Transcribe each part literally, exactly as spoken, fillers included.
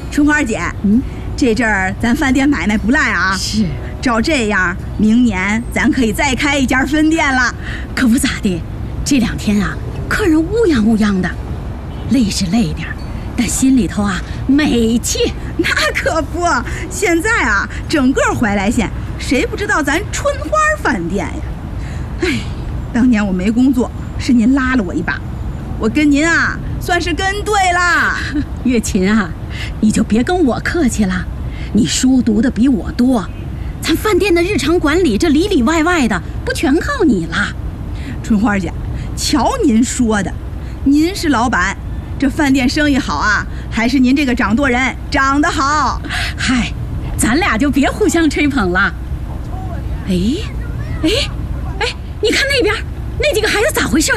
春花姐，嗯，这阵儿咱饭店买卖不赖啊。 是， 照这样，明年咱可以再开一家分店了。 可不咋的，这两天啊，客人乌泱乌泱的，累是累点儿，但心里头啊美气。 那可不，现在啊，整个怀来县谁不知道咱春花饭店呀？哎，当年我没工作，是您拉了我一把，我跟您啊算是跟对了。 月琴啊，你就别跟我客气了，你书读的比我多，咱饭店的日常管理这里里外外的不全靠你了。 春花姐，瞧您说的，您是老板，这饭店生意好啊，还是您这个掌舵人长得好？ 嗨，咱俩就别互相吹捧了。哎，哎，哎，你看那边那几个孩子咋回事？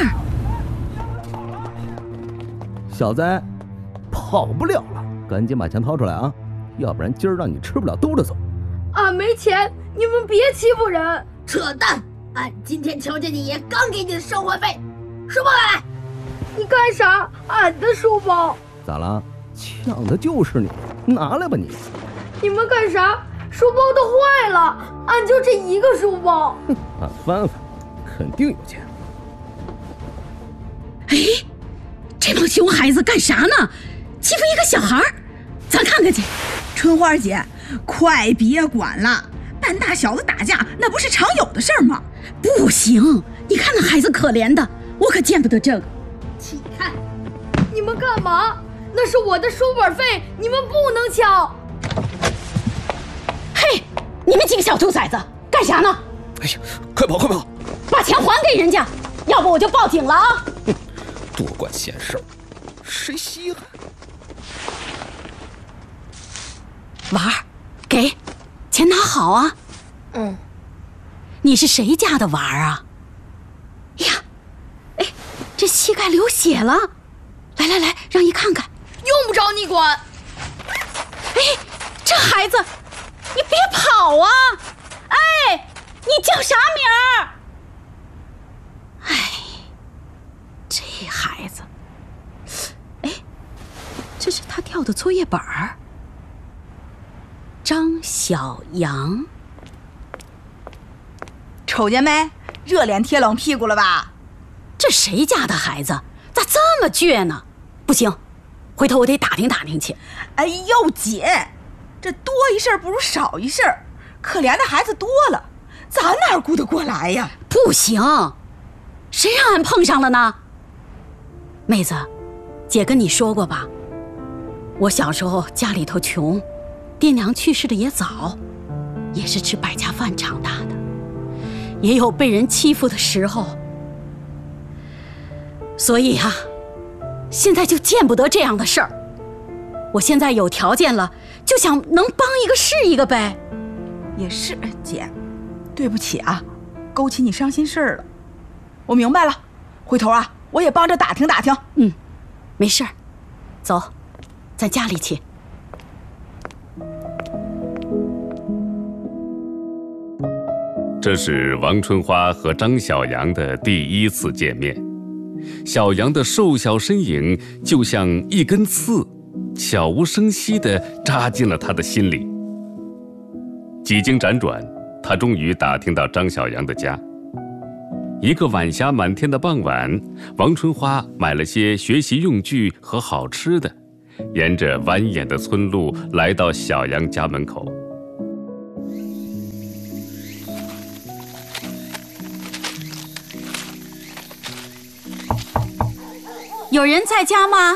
小子，跑不了了，赶紧把钱掏出来啊，要不然今儿让你吃不了兜着走。 俺没钱，你们别欺负人！ 扯淡！俺今天瞧见你爷刚给你的生活费，书包来！ 你干啥？俺的书包咋了？抢的就是你，拿来吧你！ 你们干啥？书包都坏了，俺就这一个书包。 哼，俺翻翻，肯定有钱。 哎，这帮熊孩子干啥呢？欺负一个小孩，咱看看去。 春花姐，快别管了，半大小子打架那不是常有的事儿吗？ 不行，你看那孩子可怜的，我可见不得这个。 起开！ 你们干嘛？那是我的书本费，你们不能抢。 嘿，你们几个小兔崽子干啥呢？ 哎呀，快跑快跑， 把钱还给人家，要不我就报警了啊！ 哼，多管闲事儿，谁稀罕？ 娃儿，给，钱拿好啊。 嗯。 你是谁家的娃儿啊？呀，哎，这膝盖流血了，来来来，让姨看看。 用不着你管。 哎，这孩子，你别跑啊！哎，你叫啥名儿？哎，这孩子，哎，这是他掉的作业本儿。张小阳， 瞅见没？热脸贴冷屁股了吧？ 这谁家的孩子咋这么倔呢？不行，回头我得打听打听去。 哎呦姐，这多一事不如少一事，可怜的孩子多了，咱哪顾得过来呀？ 不行，谁让俺碰上了呢？妹子，姐跟你说过吧，我小时候家里头穷，爹娘去世的也早，也是吃百家饭长大的，也有被人欺负的时候，所以啊，现在就见不得这样的事儿。我现在有条件了，就想能帮一个是一个呗。 也是，姐，对不起啊，勾起你伤心事儿了。我明白了，回头啊，我也帮着打听打听。 嗯，没事儿，走，咱家里去。 这是王春花和张小阳的第一次见面。小阳的瘦小身影就像一根刺，悄无声息地扎进了他的心里。几经辗转，他终于打听到张小阳的家。一个晚霞满天的傍晚，王春花买了些学习用具和好吃的，沿着蜿蜒的村路来到小阳家门口。 有人在家吗？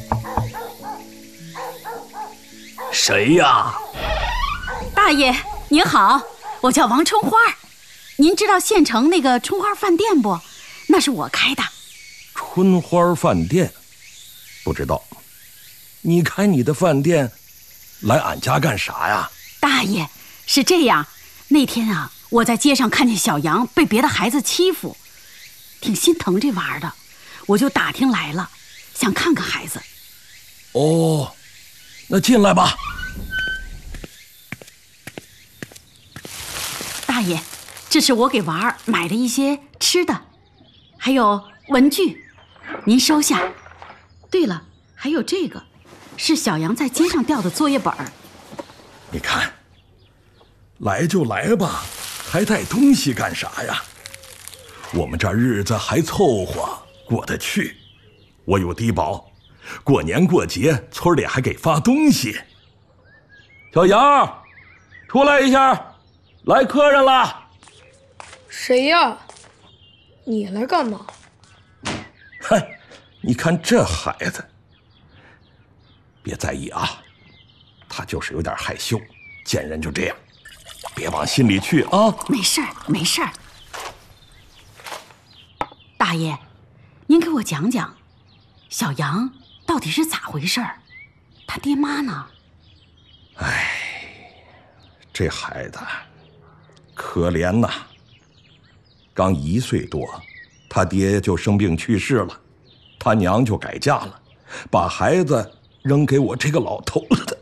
谁呀？ 大爷您好，我叫王春花，您知道县城那个春花饭店不？那是我开的。 春花饭店？不知道。你开你的饭店来俺家干啥呀？ 大爷，是这样，那天啊，我在街上看见小杨被别的孩子欺负，挺心疼这娃儿的，我就打听来了，想看看孩子。 哦，那进来吧。 大爷，这是我给娃儿买的一些吃的，还有文具，您收下。对了，还有这个， 是小杨在街上掉的作业本儿。 你看，来就来吧，还带东西干啥呀？我们这日子还凑合过得去，我有低保，过年过节村里还给发东西。小杨，出来一下，来客人了。 谁呀？你来干嘛？ 嗨，你看这孩子，别在意啊，他就是有点害羞，见人就这样，别往心里去啊。 没事儿，没事儿。大爷，您给我讲讲，小杨到底是咋回事儿？他爹妈呢？ 哎，这孩子可怜呐，刚一岁多，他爹就生病去世了，他娘就改嫁了，把孩子扔给我这个老头子。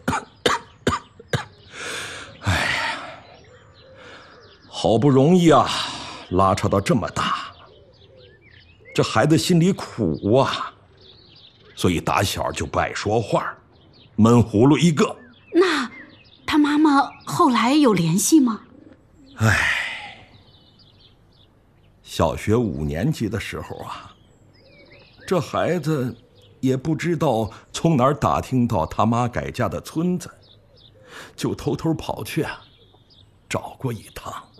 哎呀，好不容易啊，拉扯到这么大，这孩子心里苦啊，所以打小就不爱说话，闷葫芦一个。 那他妈妈后来有联系吗？ 唉，小学五年级的时候啊，这孩子也不知道从哪儿打听到他妈改嫁的村子，就偷偷跑去啊，找过一趟。